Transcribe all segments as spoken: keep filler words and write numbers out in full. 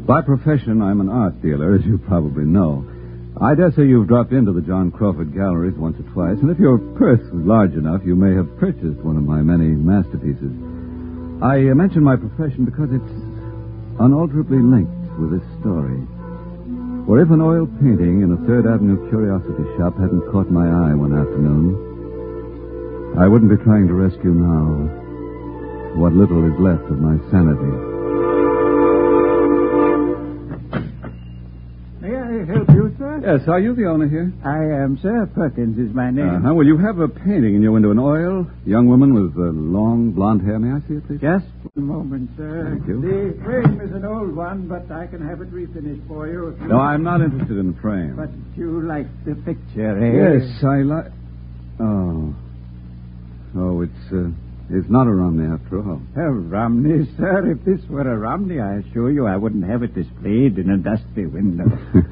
By profession, I'm an art dealer, as you probably know. I dare say you've dropped into the John Crawford galleries once or twice, and if your purse was large enough, you may have purchased one of my many masterpieces. I uh, mention my profession because it's unalterably linked with this story. For if an oil painting in a Third Avenue curiosity shop hadn't caught my eye one afternoon, I wouldn't be trying to rescue now what little is left of my sanity. Help you, sir? Yes, are you the owner here? I am, sir. Perkins is my name. Uh-huh. Well, you have a painting in your window, an oil, young woman with uh, long blonde hair. May I see it, please? Just one moment, sir. Thank you. The frame is an old one, but I can have it refinished for you. No, I'm not interested in the frame. But you like the picture, eh? Yes, I like... Oh. Oh, it's, uh, it's not a Romney after all. A Romney, sir? If this were a Romney, I assure you I wouldn't have it displayed in a dusty window.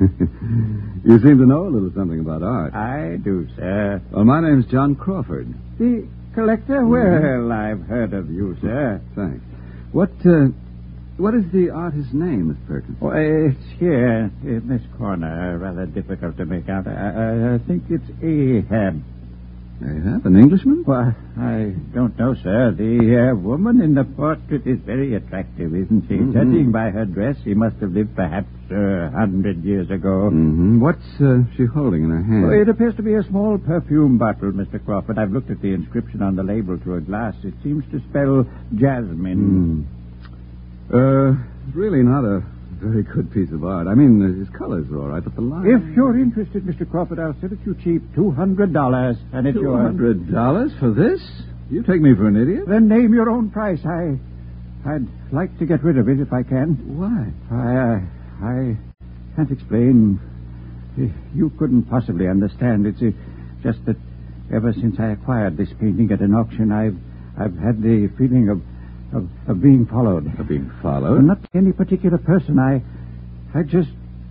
You seem to know a little something about art. I do, sir. Well, my name's John Crawford. The collector? Well, I've heard of you, sir. Thanks. What, uh, what is the artist's name, Miss Perkins? Well, it's here, in this corner. Rather difficult to make out. I, I, I think it's Ahab. Ahab, an Englishman? Well, I don't know, sir. The uh, woman in the portrait is very attractive, isn't she? Mm-hmm. Judging by her dress, she must have lived perhaps uh, a hundred years ago. Mm-hmm. What's uh, she holding in her hand? Well, it appears to be a small perfume bottle, Mister Crawford. I've looked at the inscription on the label through a glass. It seems to spell jasmine. Mm. Uh, really not a very good piece of art. I mean, his colors are all right, but the line... If you're interested, Mister Crawford, I'll sell it you cheap. Two hundred dollars. And if Two hundred dollars for this? You take me for an idiot? Then name your own price. I... I'd like to get rid of it if I can. Why? I... Uh, I can't explain. You couldn't possibly understand. It's uh, just that ever since I acquired this painting at an auction, I've... I've had the feeling of... Of, of being followed. Of being followed? Well, not any particular person. I... I just...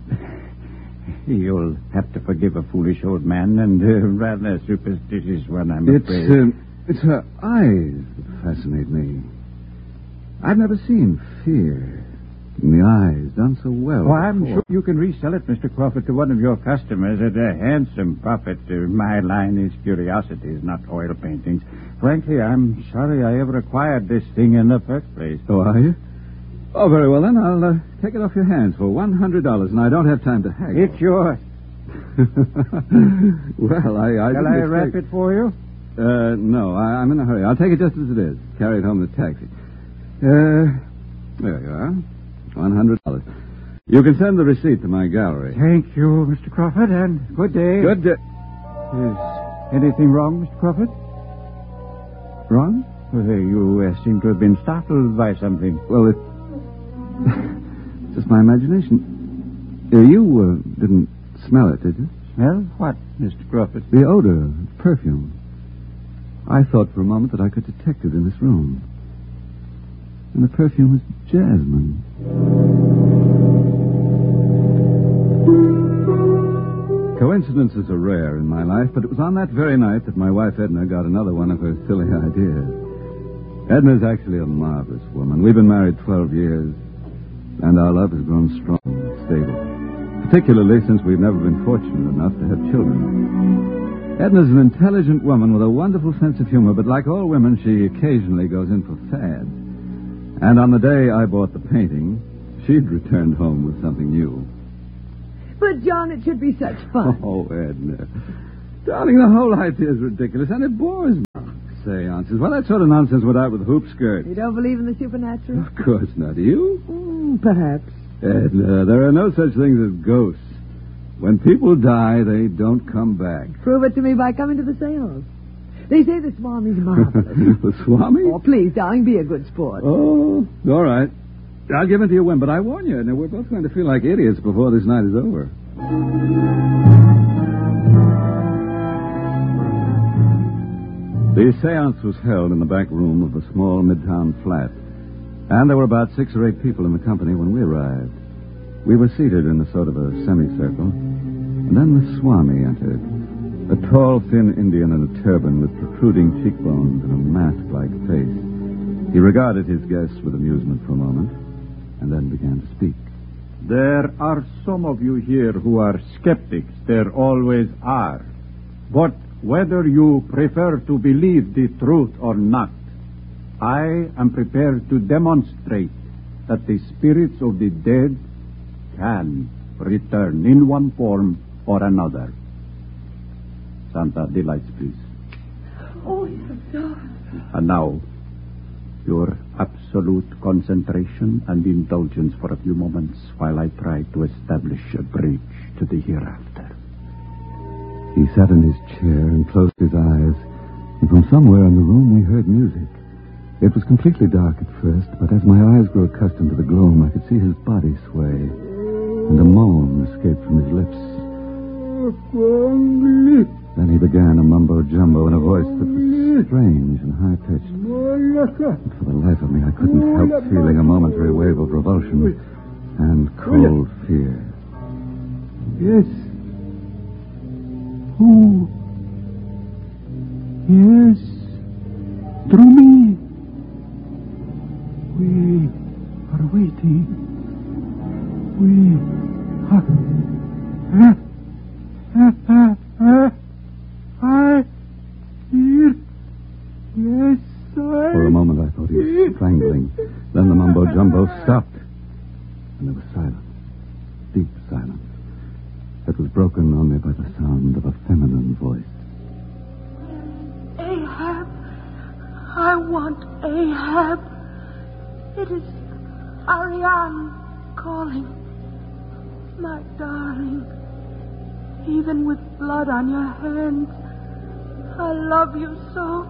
You'll have to forgive a foolish old man and uh, rather superstitious one, I'm it's, afraid. Uh, it's her eyes that fascinate me. I've never seen fear in the eyes done so well. Well, I'm before. sure you can resell it, Mister Crawford, to one of your customers at a handsome profit. Uh, my line is curiosities, not oil paintings. Frankly, I'm sorry I ever acquired this thing in the first place. Oh, are you? Oh, very well, then. I'll uh, take it off your hands for one hundred dollars, and I don't have time to haggle. It's yours. Well, I... I Shall I wrap expect... it for you? Uh, no, I, I'm in a hurry. I'll take it just as it is. Carry it home in the taxi. Uh, there you are. one hundred dollars. You can send the receipt to my gallery. Thank you, Mister Crawford, and good day. Good day. Is anything wrong, Mister Crawford? Wrong? Well, you uh, seem to have been startled by something. Well, it... it's just my imagination. Uh, you uh, didn't smell it, did you? Smell what, Mister Crawford? The odor of perfume. I thought for a moment that I could detect it in this room. And the perfume was jasmine. Coincidences are rare in my life, but it was on that very night that my wife Edna got another one of her silly ideas. Edna's actually a marvelous woman. We've been married twelve years, and our love has grown strong and stable, particularly since we've never been fortunate enough to have children. Edna's an intelligent woman with a wonderful sense of humor, but like all women, she occasionally goes in for fads. And on the day I bought the painting, she'd returned home with something new. But, John, it should be such fun. Oh, Edna. Darling, the whole idea is ridiculous, and it bores me. Seances. Well, that sort of nonsense went out with hoop skirts. You don't believe in the supernatural? Of course not. Do you? Mm, perhaps. Edna, there are no such things as ghosts. When people die, they don't come back. Prove it to me by coming to the seance. They say the Swami's marvelous. The Swami? Oh, please, darling, be a good sport. Oh, all right. I'll give in to your whim, but I warn you, Edna, we're both going to feel like idiots before this night is over. The seance was held in the back room of a small midtown flat, and there were about six or eight people in the company when we arrived. We were seated in a sort of a semicircle, and then the Swami entered. A tall, thin Indian in a turban with protruding cheekbones and a mask-like face. He regarded his guests with amusement for a moment, and then began to speak. There are some of you here who are skeptics. There always are. But whether you prefer to believe the truth or not, I am prepared to demonstrate that the spirits of the dead can return in one form or another. Santa, the lights, please. Oh, yes, darling. And now, your absolute concentration and indulgence for a few moments while I try to establish a bridge to the hereafter. He sat in his chair and closed his eyes, and from somewhere in the room we heard music. It was completely dark at first, but as my eyes grew accustomed to the gloom, I could see his body sway, and a moan escaped from his lips. Then he began a mumbo-jumbo in a voice that was strange and high-pitched. But for the life of me, I couldn't help feeling a momentary wave of revulsion and cold fear. Yes. Who? Yes. Through me. We are waiting. We are... Uh, uh, uh, uh, I hear... Yes, I... For a moment, I thought he was strangling. Then the mumbo-jumbo stopped, and there was silence. Deep silence. It was broken only by the sound of a feminine voice. Ahab. I want Ahab. It is Ariane calling. My darling. Even with blood on your hands, I love you so.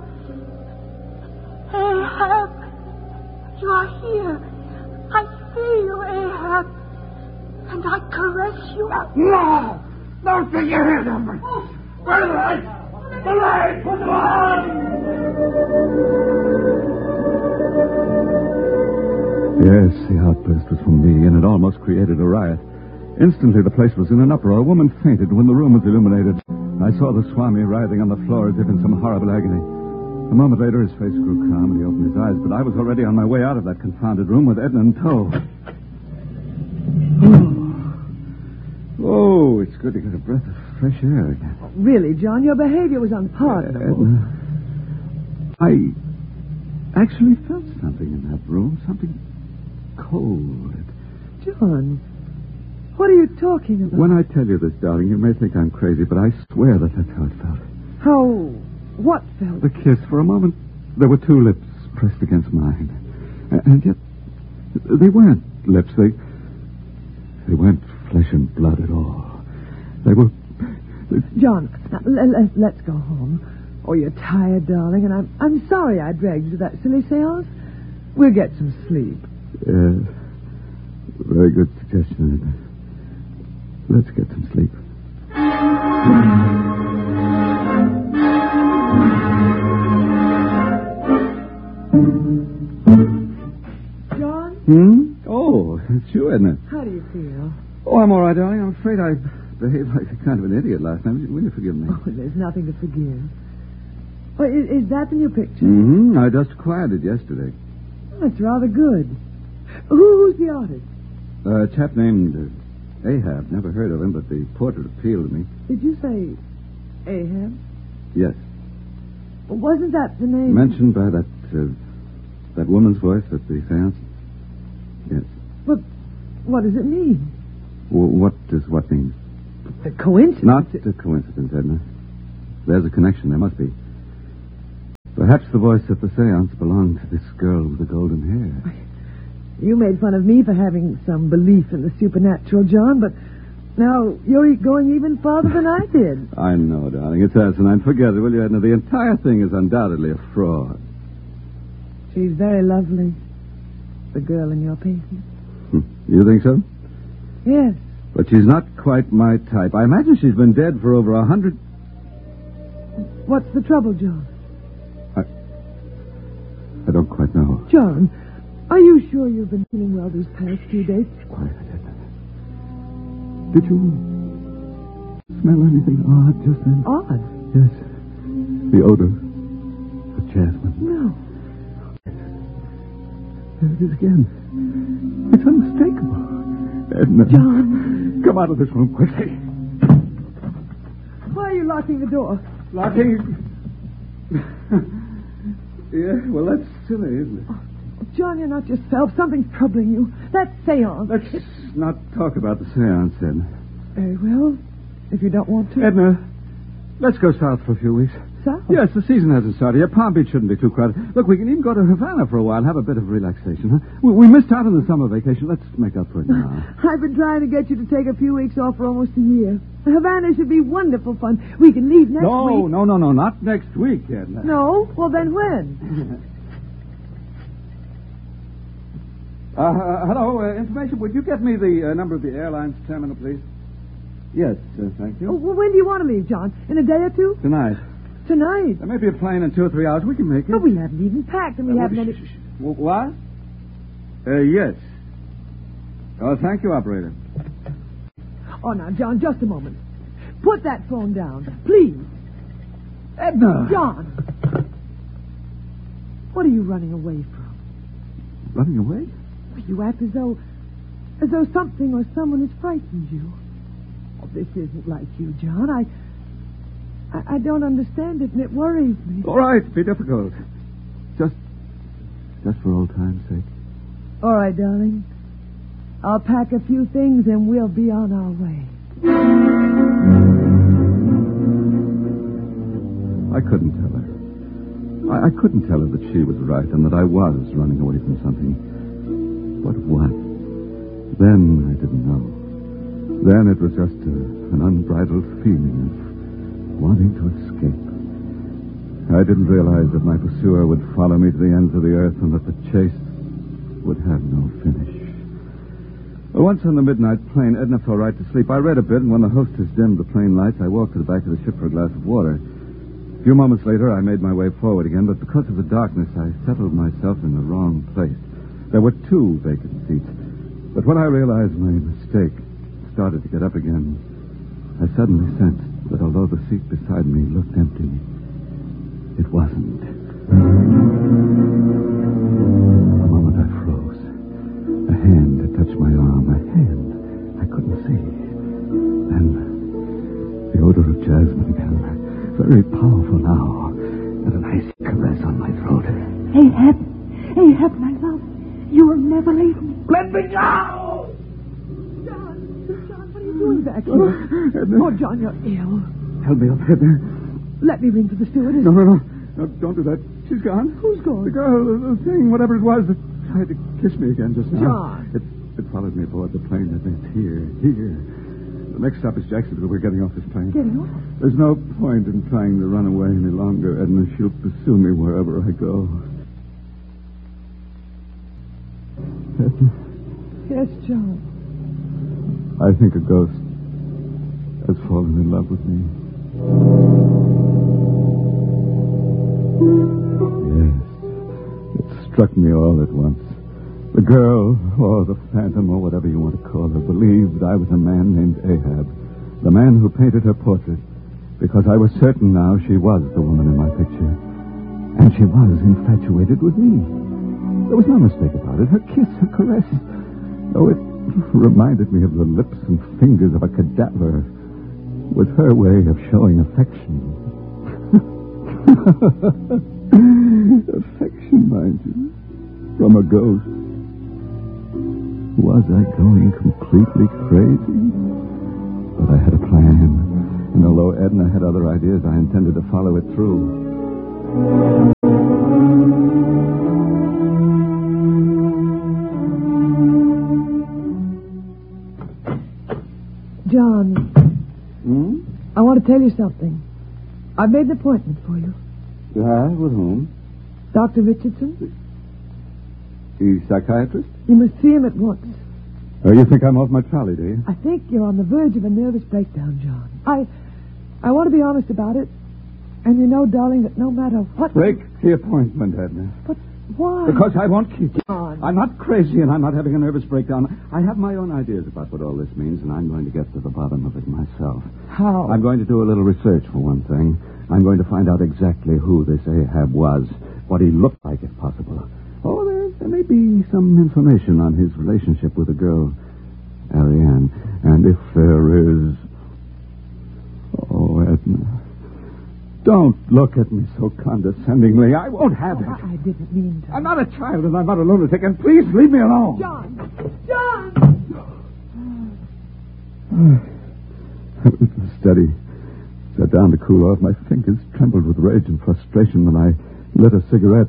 Ahab. You are here. I see you, Ahab. And I caress you. No! Don't think you hear them! Where are the lights? The lights! Put them on! Yes, the outburst was from me, and it almost created a riot. Instantly, the place was in an uproar. A woman fainted when the room was illuminated. I saw the Swami writhing on the floor as if in some horrible agony. A moment later, his face grew calm, and he opened his eyes, but I was already on my way out of that confounded room with Edna in tow. Oh, it's good to get a breath of fresh air again. Really, John, your behavior was unpardonable. Uh, I actually felt something in that room, something cold. John, what are you talking about? When I tell you this, darling, you may think I'm crazy, but I swear that that's how it felt. How? What felt? The kiss. For a moment, there were two lips pressed against mine. And yet, they weren't lips. They, they weren't flesh and blood at all. They were... John, now, let, let, let's go home. Oh, you're tired, darling, and I'm, I'm sorry I dragged you to that silly seance. We'll get some sleep. Yes. Very good suggestion, Edna. Let's get some sleep. John? Hmm? Oh, it's you, Edna. How do you feel? Oh, I'm all right, darling. I'm afraid I behaved like a kind of an idiot last night. Will you forgive me? Oh, there's nothing to forgive. Oh, is, is that the new picture? Mm-hmm. I just acquired it yesterday. That's rather good. Who, who's the artist? Uh, a chap named uh, Ahab. Never heard of him, but the portrait appealed to me. Did you say Ahab? Yes. Wasn't that the name? Mentioned by that uh, that woman's voice at the seance? Yes. But what does it mean? W- what does what mean? A coincidence? Not a coincidence, Edna. There's a connection. There must be. Perhaps the voice at the seance belonged to this girl with the golden hair. You made fun of me for having some belief in the supernatural, John, but now you're going even farther than I did. I know, darling. It's asinine. Forget it, will you, Edna? The entire thing is undoubtedly a fraud. She's very lovely, the girl in your painting. Hmm. You think so? Yes. But she's not quite my type. I imagine she's been dead for over a hundred... What's the trouble, John? I... I don't quite know. John, are you sure you've been feeling well these past few days? Quiet, Edna. Did you smell anything odd just then? Odd? Yes. The odor of jasmine. No. There it is again. It's unmistakable. Edna. John. Come out of this room quickly. Why are you locking the door? Locking? Yeah, well, that's silly, isn't it? Oh, John, you're not yourself. Something's troubling you. That seance. Let's It's... not talk about the seance, Edna. Very well, if you don't want to. Edna, let's go south for a few weeks. South? Yes, the season hasn't started yet. Palm Beach shouldn't be too crowded. Look, we can even go to Havana for a while and have a bit of relaxation. Huh? We, we missed out on the summer vacation. Let's make up for it now. I've been trying to get you to take a few weeks off for almost a year. Havana should be wonderful fun. We can leave next no, week. no, no, no, not next week, Edna. No? Well, then when? uh, uh, hello, uh, information. Would you get me the uh, number of the airline's terminal, please? Yes, uh, thank you. Oh, well, when do you want to leave, John? In a day or two? Tonight. Tonight? There may be a plane in two or three hours. We can make it. No, we haven't even packed, and we Uh, haven't sh- any... sh- sh- w- what? Uh, yes. Oh, thank you, operator. Oh, now, John, just a moment. Put that phone down, please. Edna! John! What are you running away from? Running away? Well, you act as though... as though something or someone has frightened you. Oh, this isn't like you, John. I... I, I don't understand it, and it worries me. All right, be difficult. Just... just for old time's sake. All right, darling. I'll pack a few things, and we'll be on our way. I couldn't tell her. I, I couldn't tell her that she was right and that I was running away from something. But what? Then I didn't know. Then it was just a, an unbridled feeling of wanting to escape. I didn't realize that my pursuer would follow me to the ends of the earth and that the chase would have no finish. Once on the midnight plane, Edna fell right to sleep. I read a bit, and when the hostess dimmed the plane lights, I walked to the back of the ship for a glass of water. A few moments later, I made my way forward again, but because of the darkness, I settled myself in the wrong place. There were two vacant seats. But when I realized my mistake, started to get up again, I suddenly sensed that although the seat beside me looked empty, it wasn't. A moment I froze. A hand had touched my arm. A hand I couldn't see. Then the odor of jasmine again. Very powerful now. And an icy caress on my throat. Ahab, Ahab, my love, you will never leave me. Let me go! John, John, what are you doing back here? Edna. Oh, John, you're ill. Help me up, Edna. Let me ring for the stewardess. No, no, no. No, don't do that. She's gone. Who's gone? The girl, the, the thing, whatever it was that tried to kiss me again just now. John. It, it followed me aboard the plane. It meant here, here. The next stop is Jacksonville. We're getting off this plane. Getting off? There's no point in trying to run away any longer, Edna. She'll pursue me wherever I go. Edna, Yes, John. I think a ghost has fallen in love with me. Yes. It struck me all at once. The girl, or the phantom, or whatever you want to call her, believed I was a man named Ahab, the man who painted her portrait, because I was certain now she was the woman in my picture. And she was infatuated with me. There was no mistake about it. Her kiss, her caress. Oh, it reminded me of the lips and fingers of a cadaver. Was her way of showing affection. Affection, mind you. From a ghost. Was I going completely crazy? But I had a plan. And although Edna had other ideas, I intended to follow it through. John, Hmm? I want to tell you something. I've made an appointment for you. Yeah, with whom? Doctor Richardson, The psychiatrist? you must see him at once. Oh, you think I'm off my trolley, do you? I think you're on the verge of a nervous breakdown, John. I I want to be honest about it. And you know, darling, that no matter what... Break the appointment, Edna. But why? Because I won't keep it. John. I'm not crazy and I'm not having a nervous breakdown. I have my own ideas about what all this means, and I'm going to get to the bottom of it myself. How? I'm going to do a little research, for one thing. I'm going to find out exactly who this Ahab was, what he looked like, if possible. Oh, there, there may be some information on his relationship with the girl. Ariane. And if there is... Oh, Edna. Don't look at me so condescendingly. I won't have Oh, it. I, I didn't mean to. I'm not a child and I'm not a lunatic, and please leave me alone. John! John! I went to the study. Sat down to cool off. My fingers trembled with rage and frustration when I lit a cigarette.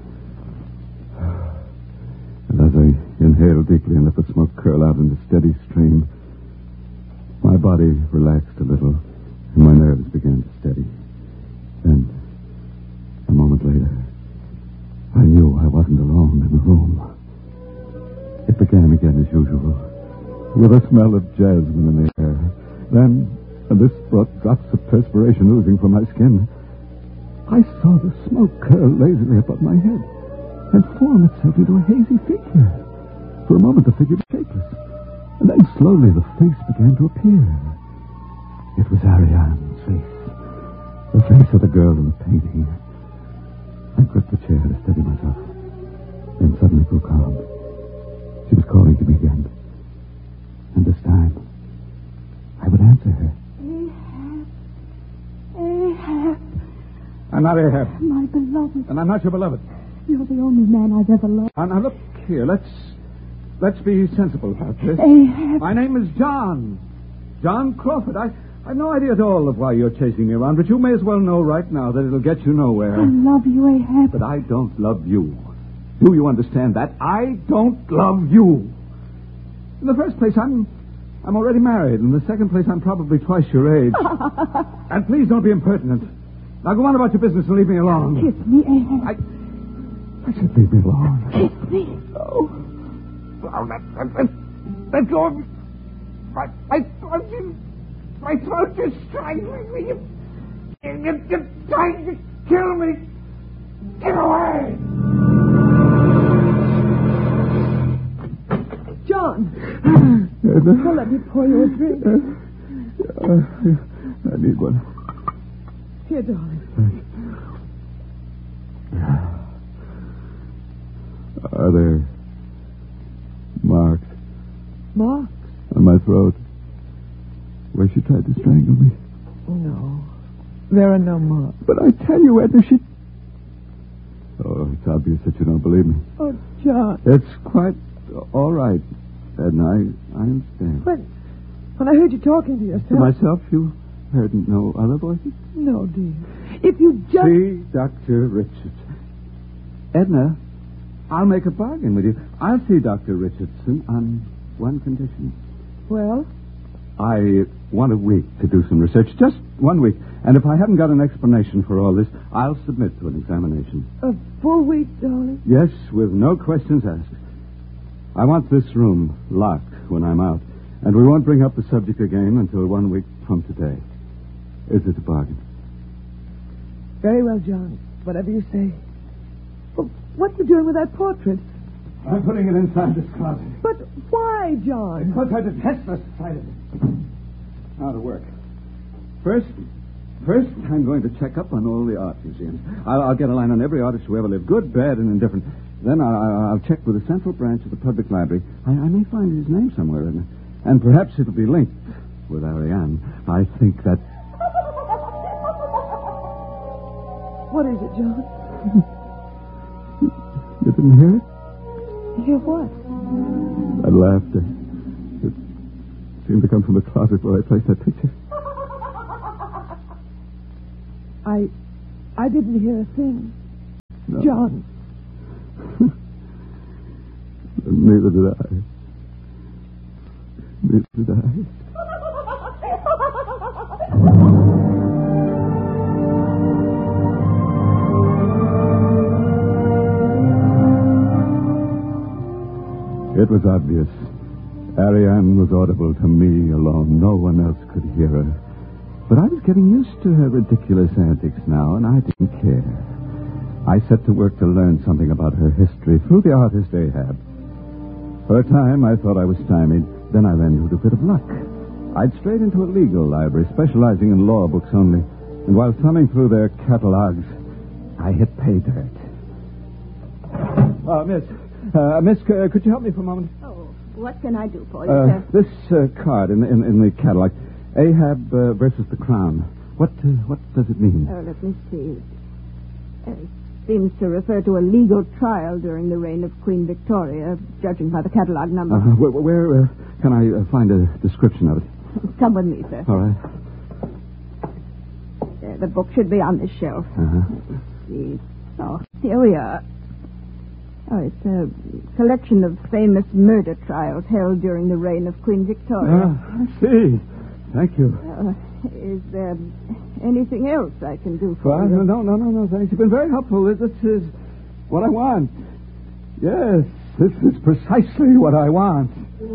And as I inhaled deeply and let the smoke curl out in a steady stream, my body relaxed a little and my nerves began to steady. Then, a moment later, I knew I wasn't alone in the room. It began again as usual, with a smell of jasmine in the air. Then, and this brought drops of perspiration oozing from my skin, I saw the smoke curl lazily above my head and form itself into a hazy figure. For a moment, the figure was shapeless, and then slowly the face began to appear. It was Ariane's face, the face of the girl in the painting. I gripped the chair to steady myself, then suddenly grew calm. She was calling to me again, and this time I would answer her. Ahab. Ahab. I'm not Ahab, My beloved. and I'm not your beloved. You're the only man I've ever loved. Now, now look here, let's let's be sensible about this. Ahab. My name is John. John Crawford. I I've no idea at all of why you're chasing me around, but you may as well know right now that it'll get you nowhere. I love you, Ahab. But I don't love you. Do you understand that? I don't love you. In the first place, I'm I'm already married. In the second place, I'm probably twice your age. And please don't be impertinent. Now go on about your business and leave me alone. Kiss me, Ahab. I I said leave me alone. Kiss me. Oh. Oh, let, let, let, let go of me. My, my throat is... My throat is strangling me. You, you, you're trying to kill me. Get away. John! Edna. Well, let me pour you a drink. Uh, I need one. Here, darling. Are there marks Marks? on my throat where she tried to strangle me? No. There are no marks. But I tell you, Edna, she... Oh, it's obvious that you don't believe me. Oh, John. It's quite all right, Edna. I, I understand. When, when I heard you talking to yourself... To myself, you heard no other voices? No, dear. If you just... See, Doctor Richards. Edna, I'll make a bargain with you. I'll see Doctor Richardson on one condition. Well? I want a week to do some research. Just one week. And if I haven't got an explanation for all this, I'll submit to an examination. A full week, darling? Yes, with no questions asked. I want this room locked when I'm out. And we won't bring up the subject again until one week from today. Is it a bargain? Very well, John. Whatever you say. Well, what are you doing with that portrait? I'm putting it inside this closet. But why, John? Because I detest the sight of it. Now to work. First, first, I'm going to check up on all the art museums. I'll, I'll get a line on every artist who ever lived, good, bad, and indifferent. Then I'll, I'll check with the central branch of the public library. I, I may find his name somewhere in it. And perhaps it'll be linked with Ariane. I think that... What is it, John? You didn't hear it? Hear what? That laughter. It seemed to come from the closet where I placed that picture. I... I didn't hear a thing. No. John. Neither did I. Neither did I. It was obvious. Ariane was audible to me alone. No one else could hear her. But I was getting used to her ridiculous antics now, and I didn't care. I set to work to learn something about her history through the artist Ahab. For a time, I thought I was stymied. Then I ran into a bit of luck. I'd strayed into a legal library specializing in law books only. And while thumbing through their catalogs, I hit pay dirt. Uh, miss, uh, miss, uh, could you help me for a moment? Oh, What can I do for you, Uh, sir? this uh, card in, in, in the catalog, Ahab uh, versus the Crown. What uh, what does it mean? Oh, let me see. Uh, It seems to refer to a legal trial during the reign of Queen Victoria, judging by the catalog number. Uh, where where uh, can I uh, find a description of it? Come with me, sir. All right. Uh, the book should be on this shelf. Uh-huh. Let's see. Oh, here we are. Oh, it's a collection of famous murder trials held during the reign of Queen Victoria. Ah, I see. Thank you. Uh, is there anything else I can do for Well, you? no, no, no, no, thanks. You've been very helpful. This is what I want. Yes, this is precisely what I want.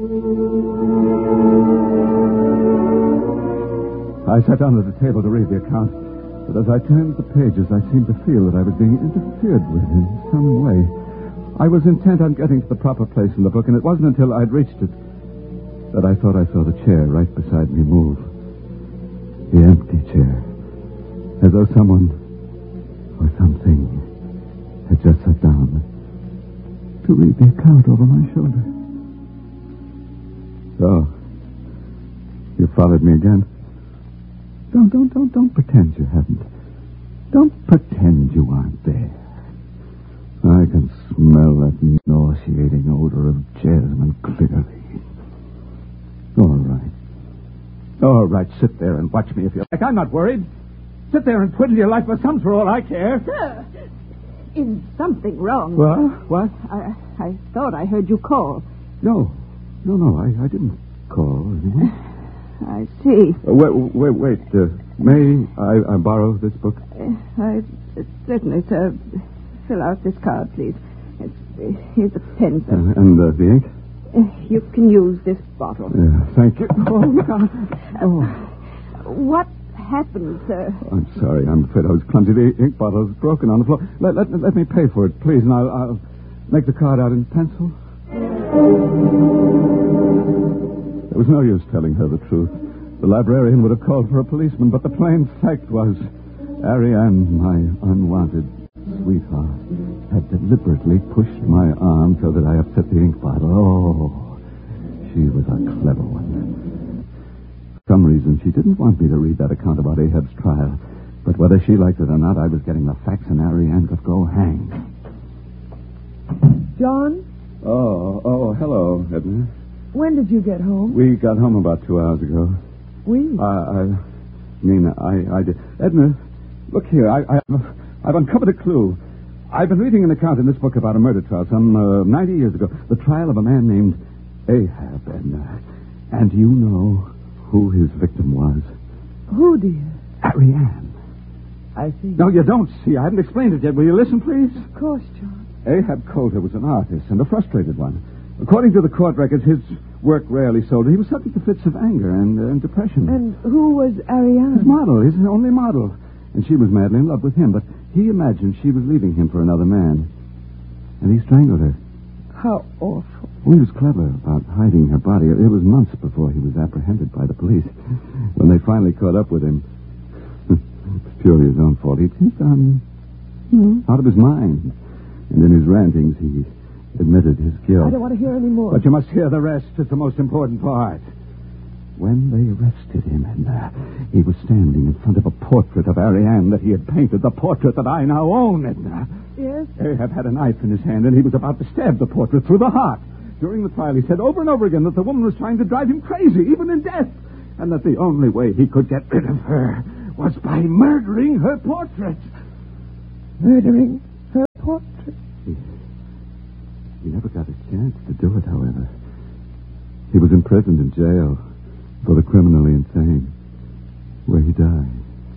I sat down at the table to read the account, but as I turned the pages, I seemed to feel that I was being interfered with in some way. I was intent on getting to the proper place in the book, and it wasn't until I'd reached it that I thought I saw the chair right beside me move. The empty chair. As though someone or something had just sat down to read the account over my shoulder. So, you followed me again? Don't, don't, don't, don't pretend you haven't. Don't pretend you aren't there. I can smell that nauseating odor of jasmine clearly. All right. All right, sit there and watch me if you like. I'm not worried. Sit there and twiddle your life for some for all I care. Sir, is something wrong? Well, what? I, I thought I heard you call. No. No, no, I, I didn't call anyone. I see. Uh, wait, wait, wait. Uh, may I, I borrow this book? Uh, I, uh, certainly, sir. Fill out this card, please. It's, uh, here's a pen, sir. Uh, and uh, the ink? Uh, you can use this bottle. Yeah, thank you. Oh, God. Oh. What happened, sir? I'm sorry. I'm afraid I was clumsy. The ink bottle is broken on the floor. Let, let, let me pay for it, please, and I'll, I'll make the card out in pencil. There was no use telling her the truth. The librarian would have called for a policeman, but the plain fact was Ariane, my unwanted sweetheart, had deliberately pushed my arm so that I upset the ink bottle. Oh, she was a clever one. For some reason, she didn't want me to read that account about Ahab's trial. But whether she liked it or not, I was getting the facts, and Ariane could go hang. John, Oh, oh, hello, Edna. when did you get home? We got home about two hours ago. We? Uh, I mean, I, I did. Edna, look here. I, I, I've uncovered a clue. I've been reading an account in this book about a murder trial some uh, ninety years ago. The trial of a man named Ahab, Edna. And you know who his victim was? Who, dear? Ariane. I see. No, you don't see. I haven't explained it yet. Will you listen, please? Of course, John. Ahab Coulter was an artist and a frustrated one. According to the court records, his work rarely sold. He was subject to fits of anger and, uh, and depression. And who was Ariane? His model, his only model. And she was madly in love with him, but he imagined she was leaving him for another man. And he strangled her. How awful. Well, he was clever about hiding her body. It was months before he was apprehended by the police. When they finally caught up with him, it was purely his own fault. He'd gone hmm, out of his mind. And in his rantings, he admitted his guilt. I don't want to hear any more. But you must hear the rest. It's the most important part. When they arrested him, and uh, he was standing in front of a portrait of Ariane that he had painted, the portrait that I now own, Edna. Yes? Ahab had a knife in his hand, and he was about to stab the portrait through the heart. During the trial, he said over and over again that the woman was trying to drive him crazy, even in death, and that the only way he could get rid of her was by murdering her portrait. Murdering her portrait? He, he never got a chance to do it, however. He was imprisoned in jail for the criminally insane, where he died.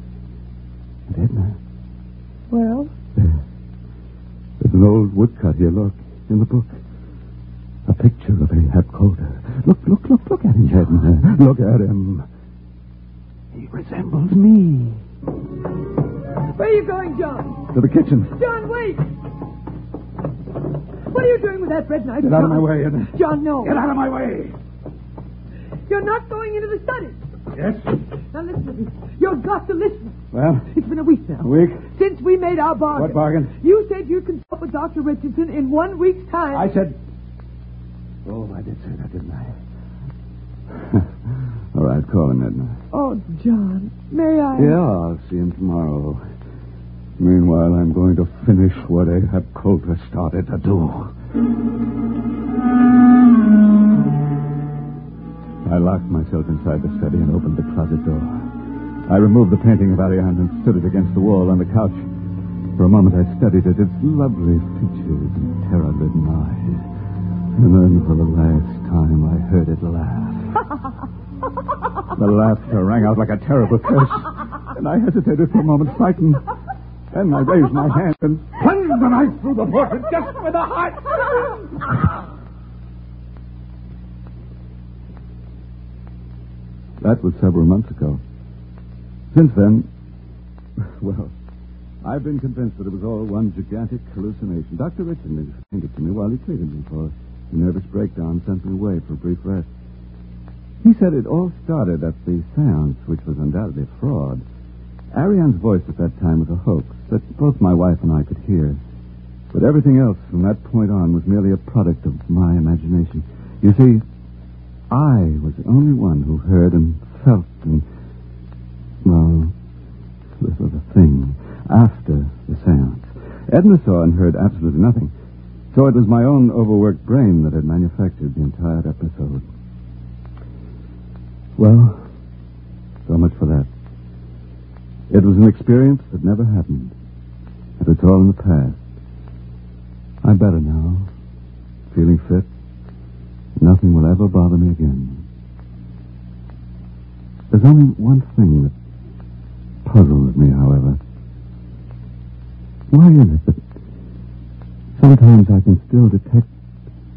And Edna, Well? there, there's an old woodcut here, look, in the book. A picture of Ahab Coulter. Look, look, look, look at him, Edna. Look at him. He resembles me. Where are you going, John? To the kitchen. John, wait! What are you doing with that bread knife, Get out of John? my way, Edna. John, no. Get out of my way. You're not going into the study. Yes? Now listen to me. You've got to listen. Well, It's been a week now. a week. Since we made our bargain. What bargain? You said you'd consult with Doctor Richardson in one week's time. I said... Oh, I did say that, didn't I? All right, call him, Edna. Oh, John, may I? Yeah, I'll see him tomorrow. Meanwhile, I'm going to finish what Ahab Coulter started to do. I locked myself inside the study and opened the closet door. I removed the painting of Ariane and stood it against the wall on the couch. For a moment, I studied it, its lovely features and terror-ridden eyes. And then, for the last time, I heard it laugh. The laughter rang out like a terrible curse, and I hesitated for a moment, frightened. Then I raised my hand and plunged the knife through the portrait just with the heart. That was several months ago. Since then, well, I've been convinced that it was all one gigantic hallucination. Doctor Richard explained it to me while he treated me for a nervous breakdown, sent me away for a brief rest. He said it all started at the seance, which was undoubtedly a fraud. Ariane's voice at that time was a hoax that both my wife and I could hear. But everything else from that point on was merely a product of my imagination. You see, I was the only one who heard and felt and, well, this was a thing after the seance. Edna saw and heard absolutely nothing. So it was my own overworked brain that had manufactured the entire episode. Well, so much for that. It was an experience that never happened. And it's all in the past. I'm better now, feeling fit. Nothing will ever bother me again. There's only one thing that puzzles me, however. Why is it that sometimes I can still detect